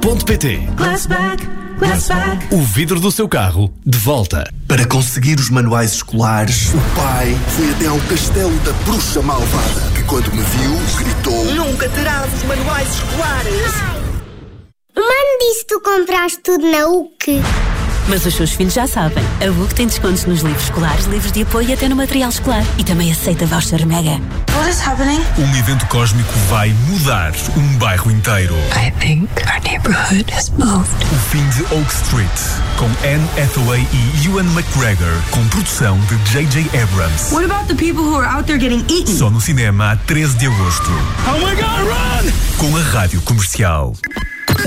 Glassback.pt. Glassback. O vidro do seu carro de volta. Para conseguir os manuais escolares, o pai foi até ao castelo da bruxa malvada, que quando me viu, gritou: Nunca terás os manuais escolares! O mano disse que tu compraste tudo na UC. Mas os seus filhos já sabem. A UC tem descontos nos livros escolares, livros de apoio e até no material escolar. E também aceita voucher Mega. What is happening? Um evento cósmico vai mudar um bairro inteiro. I think our neighborhood has moved. O fim de Oak Street, com Anne Hathaway e Ewan McGregor, com produção de J.J. Abrams. What about the people who are out there getting eaten? Só no cinema a 13 de agosto. Oh my God, run! Com a Rádio Comercial.